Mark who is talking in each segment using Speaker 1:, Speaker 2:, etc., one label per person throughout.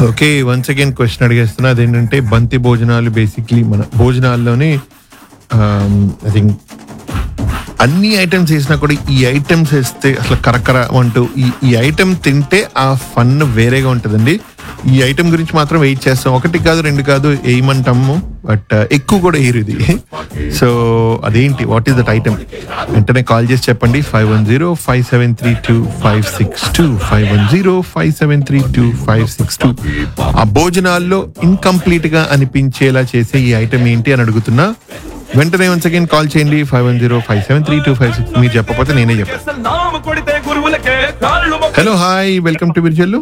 Speaker 1: Okay, once again question అడిగేస్తున్నా. అదేంటంటే బంతి భోజనాలు బేసిక్లీ మన భోజనాల్లోనే ఐ థింక్ అన్ని ఐటమ్స్ వేసినా కూడా ఈ ఐటమ్స్ వేస్తే అసలు కరకర అంటూ ఈ ఐటమ్ తింటే ఆ ఫన్ వేరేగా ఉంటుందండి. ఈ ఐటమ్ గురించి మాత్రం వెయిట్ చేస్తాం. ఒకటి కాదు, రెండు కాదు, వేయమంటాము, బట్ ఎక్కువ కూడా వేయరు ఇది. సో అదేంటి, వాట్ ఈస్ దట్ ఐటమ్? వెంటనే కాల్ చేసి చెప్పండి. 510-573-2562 510-573-2562. ఆ భోజనాల్లో ఇన్కంప్లీట్ గా అనిపించేలా చేసే ఈ ఐటమ్ ఏంటి అని అడుగుతున్నా. వెంటనే వన్స్ అగైన్ కాల్ చేయండి. 510-573-2562. మీరు చెప్పకపోతే నేనే చెప్పాను. Hello, hi, welcome to విర్జల్లు.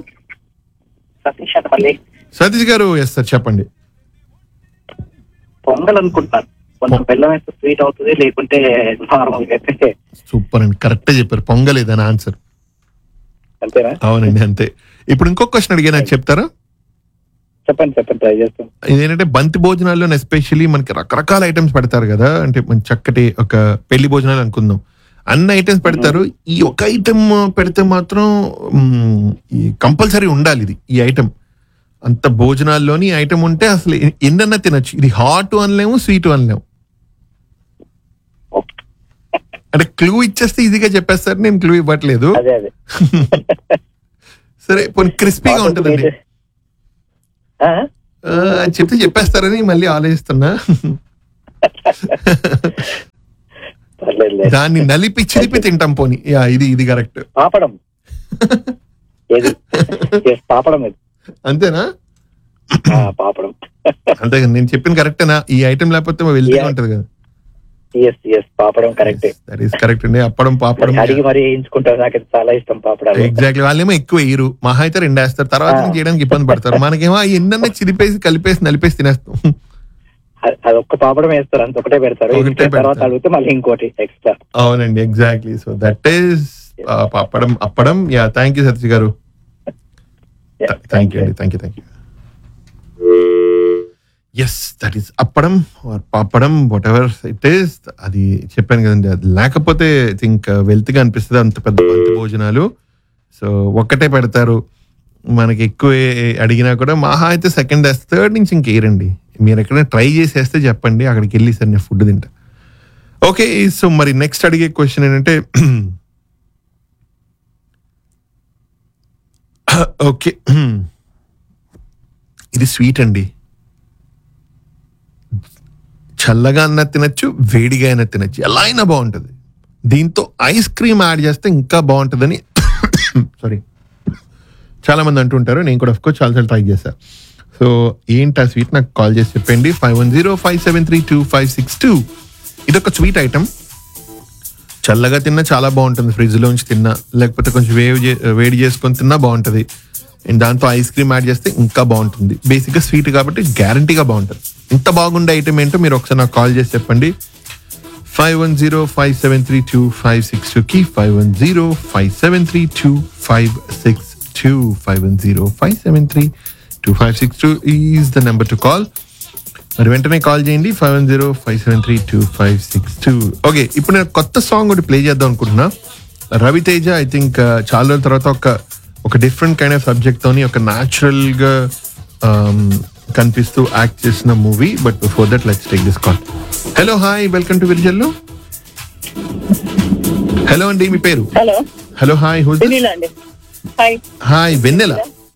Speaker 1: Satish గారు, ఎస్ సార్, చెప్పండి.
Speaker 2: పొంగల్ అనుకుంటున్నాను. కొంచెం బెల్లం అయితే స్వీట్ అవుతుంది, లేకుంటే నార్మల్ అయితే.
Speaker 1: సూపర్ అండి, కరెక్ట్ చెప్పారు. పొంగల్ ఏదైనా ఆన్సర్.
Speaker 2: అంతేనా?
Speaker 1: అవునండి, అంతే. ఇప్పుడు ఇంకొక క్వశ్చన్ అడిగా, నాకు చెప్తారా?
Speaker 2: చెప్పండి, ట్రై చేస్తాం.
Speaker 1: ఇదేంటంటే బంతి భోజనాల్లో ఎస్పెషల్లీ మనకి రకరకాల ఐటమ్స్ పెడతారు కదా. అంటే మన చక్కటి ఒక పెళ్లి భోజనాలు అనుకుందాం, అన్ని ఐటమ్స్ పెడతారు. ఈ ఒక ఐటమ్ పెడితే మాత్రం కంపల్సరీ ఉండాలి ఇది. ఈ ఐటమ్ అంత భోజనాల్లోని ఐటమ్ ఉంటే అసలు ఎన్నన్నా తినచ్చు. ఇది హాట్ అనలేము, స్వీట్ అనలేము. అంటే క్లూ ఇచ్చేస్తే ఈజీగా చెప్పేస్తారు. నేను క్లూ ఇవ్వట్లేదు. సరే, పోనీ క్రిస్పీగా ఉంటుందండి. చెప్తే చెప్పేస్తారని మళ్ళీ ఆలోచిస్తున్నా. దాన్ని నలిపి చిలిపి తింటాం. పోనీ ఇది కరెక్ట్.
Speaker 2: పాపడం. పాపడం.
Speaker 1: అంతేనా?
Speaker 2: పాపడం.
Speaker 1: అంతే కదా, నేను చెప్పింది కరెక్టేనా? ఈ ఐటమ్ లేకపోతే వెళ్తూనే ఉంటది కదా.
Speaker 2: Pampadum correct.
Speaker 1: That is correct అండి. అప్పడం, పాపడం
Speaker 2: అడిగి మరి వేయించుకుంటారు. నాకు చాలా ఇష్టం పాపడాలు.
Speaker 1: ఎగ్జాక్ట్లీ. వాళ్ళేమో ఎక్కువ వేయరు, మహా అయితే 2 వేస్తారు. తర్వాత చేయడానికి ఇబ్బంది పడతారు. మనకేమో ఎన్నన్నా చిలిపేసి కలిపేసి నలిపేసి తినేస్తాం.
Speaker 2: అది ఒక్క పాపడం వేస్తారు, అంత ఒకటే పెడతారు. తర్వాత అడిగితే మళ్ళీ ఇంకోటి ఎక్స్ట్రా.
Speaker 1: అవునండి, exactly. So that is appadam. Yeah, thank you Satish గారు. థ్యాంక్ యూ అండి, thank you. Yes, that is appadam are Pampadum, what ever it is. అది చెప్పాను కదండి, అది లేకపోతే ఐ థింక్ వెల్త్గా అనిపిస్తుంది. అంత పెద్ద బంతి భోజనాలు. సో ఒక్కటే పెడతారు. మనకి ఎక్కువ అడిగినా కూడా మహా అయితే సెకండ్ వేస్తే, థర్డ్ నుంచి ఇంకేరండి. మీరు ఎక్కడైనా ట్రై చేసేస్తే చెప్పండి, అక్కడికి వెళ్ళి సార్ నేను ఫుడ్ తింటా. ఓకే, సో మరి నెక్స్ట్ అడిగే క్వశ్చన్ ఏంటంటే, ఓకే, ఇది స్వీట్ అండి. చల్లగా అన్న తినచ్చు, వేడిగా అయినా తినచ్చు, ఎలా అయినా బాగుంటుంది. దీంతో ఐస్ క్రీమ్ యాడ్ చేస్తే ఇంకా బాగుంటుందని సారీ చాలా మంది అంటుంటారు. నేను కూడా ఆఫ్కోర్స్ చాలాసార్లు ట్రై చేశాను. సో ఏంటి ఆ స్వీట్, నాకు కాల్ చేసి చెప్పండి. 510-573-2562. ఇదొక స్వీట్ ఐటమ్. చల్లగా తిన్నా చాలా బాగుంటుంది, ఫ్రిడ్జ్లోంచి తిన్నా, లేకపోతే కొంచెం వేడి చేసుకొని తిన్నా బాగుంటుంది. అండ్ దాంతో ఐస్ క్రీమ్ యాడ్ చేస్తే ఇంకా బాగుంటుంది. బేసిక్గా స్వీట్ కాబట్టి గ్యారంటీగా బాగుంటుంది. ఇంత బాగుండే ఐటమ్ ఏంటో మీరు ఒకసారి నాకు కాల్ చేసి చెప్పండి. 510-573-2562కి 510-573-2562 510-573-2562 is the number to call. మరి వెంటనే కాల్ చేయండి. 510-573-2562. ఓకే, ఇప్పుడు నేను కొత్త సాంగ్ ఒకటి ప్లే చేద్దాం అనుకుంటున్నా. రవితేజ ఐ థింక్ చాలా రోజుల తర్వాత ఒక డిఫరెంట్ కైండ్ ఆఫ్ సబ్జెక్ట్ తోని ఒక న్యాచురల్ గా కనిపిస్తూ యాక్ట్ చేసిన movie. But before that let's take this call. Hello, hi, welcome to విర్జల్లు. Hello అండి, మీ పేరు? Hello, hi, who's this? Hi, వెన్నెల.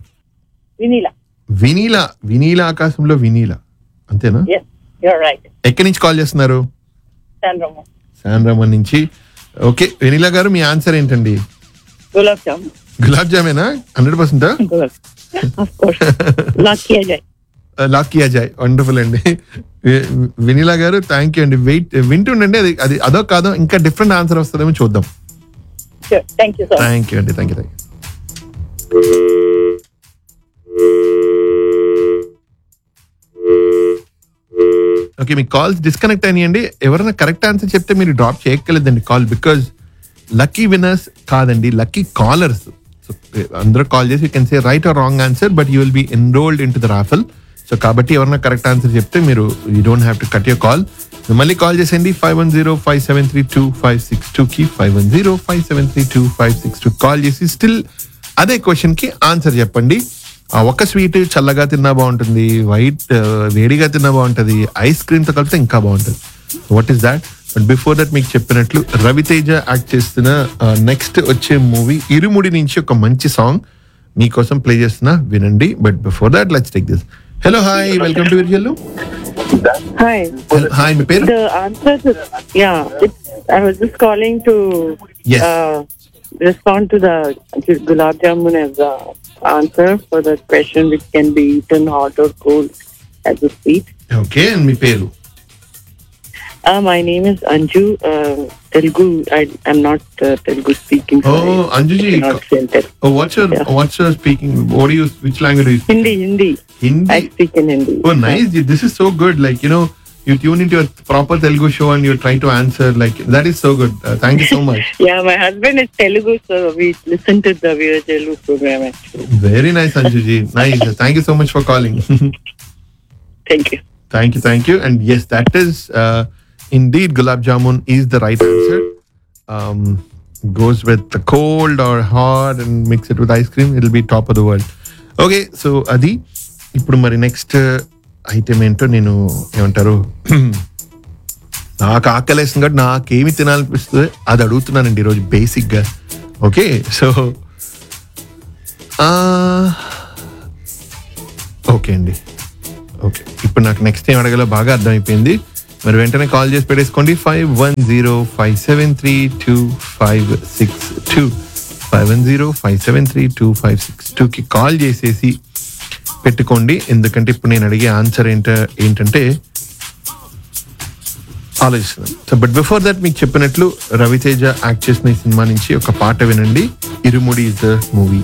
Speaker 1: వినీల ఆకాశంలో వినీల, అంతేనా? ఎక్కడి నుంచి కాల్ చేస్తున్నారు? శాన్రామన్ నుంచి. ఓకే, వెనీలా గారు, మీ ఆన్సర్ ఏంటండి? గులాబ్ జామేనా? 100%? లాకీ అజయ్. వండర్ఫుల్ అండి. వెనీలా గారు, థ్యాంక్ యూ అండి. వింటుండండి, అది అదో కాదో ఇంకా డిఫరెంట్ ఆన్సర్ వస్తుందేమో చూద్దాం. థ్యాంక్ యూ అండి, thank you. Okay, me calls disconnect అయినాయండి. ఎవరైనా కరెక్ట్ ఆన్సర్ చెప్తే మీరు drop చేయక్కర్లేదండి call, because lucky winners కాదండి, లక్కీ కాలర్స్. సో అందరూ కాల్ చేసి you can say right are wrong answer, but you will be enrolled in to the raffle. So కాబట్టి ఎవరైనా correct answer చెప్తే మీరు you don't have to cut your call. మళ్ళీ call చేసేయండి. 510-573-2562కి 510-573-2562 call చేసి still అదే క్వశ్చన్ కి ఆన్సర్ చెప్పండి. ఒక్క స్వీట్ చల్లగా తిన్నా బాగుంటుంది, వైట్ వేడిగా తిన్నా బాగుంటుంది, ఐస్ క్రీమ్ తో కలిపితే ఇంకా బాగుంటుంది. What is that? But before that మీకు చెప్పినట్లు రవితేజ యాక్ట్ చేస్తున్న నెక్స్ట్ వచ్చే మూవీ ఇరుముడి నుంచి ఒక మంచి సాంగ్ మీకోసం ప్లే చేస్తున్నా, వినండి. But before that let's take this. Hello, hi, welcome to విర్జల్లు.
Speaker 3: Hi.
Speaker 1: Hi, మీ పేరు?
Speaker 3: The answer to I was just calling to
Speaker 1: Yes.
Speaker 3: respond to the gulab jamun as the answer for the question which can be eaten hot or cold as a sweet.
Speaker 1: Okay, and మీ పేరు?
Speaker 3: My name is Anju. Telugu. I'm not Telugu speaking. So
Speaker 1: Oh, Anjuji.
Speaker 3: I cannot say Telugu.
Speaker 1: What's your speaking? Which language do you speak?
Speaker 3: Hindi.
Speaker 1: Hindi.
Speaker 3: I speak in Hindi.
Speaker 1: Oh, nice. This is so good. Like, you tune into a proper Telugu show and you try to answer. Like, that is so good. Thank you so much.
Speaker 3: Yeah, my husband is Telugu, so we listen to the Virajelu program actually.
Speaker 1: Very nice, Anjuji. Nice. Thank you so much for calling.
Speaker 3: Thank you.
Speaker 1: Thank you. And yes, that is indeed gulab jamun is the right answer. Goes with the cold or hot and mix it with ice cream. It'll be top of the world. Okay, so Adi, ఇప్పుడు మరి next item ఏంటో నేను ఏమంటారు, నాకు ఆకలేస్తుంది కాబట్టి నాకేమి తినాలనిపిస్తుంది అది అడుగుతున్నానండి ఈరోజు బేసిక్గా. ఓకే, సో ఓకే అండి. ఓకే, ఇప్పుడు నాకు నెక్స్ట్ ఏం అడగాలో బాగా అర్థమైపోయింది. మరి వెంటనే కాల్ చేసి పెట్టేసుకోండి. 510-573-2562 510-573-2562కి కాల్ చేసేసి పెట్టుకోండి. ఎందుకంటే ఇప్పుడు నేను అడిగే ఆన్సర్ ఏంటంటే ఆలోచిస్తున్నాను. సో బట్ బిఫోర్ దట్ మీకు చెప్పినట్లు రవితేజ యాక్ట్ చేసిన ఈ సినిమా నుంచి ఒక పాట వినండి. ఇరుముడి ఇస్ ద మూవీ.